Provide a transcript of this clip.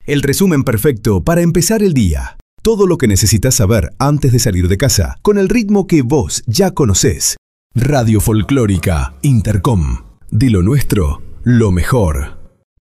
El resumen perfecto para empezar el día. Todo lo que necesitas saber antes de salir de casa, con el ritmo que vos ya conocés. Radio Folclórica Intercom. De lo nuestro, lo mejor.